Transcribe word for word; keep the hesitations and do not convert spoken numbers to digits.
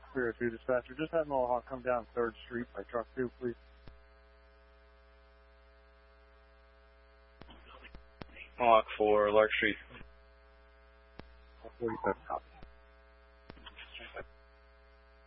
three oh two dispatcher. Just have Mohawk come down third Street by truck two, please. Mohawk for Lark Street. forty-seven, copy.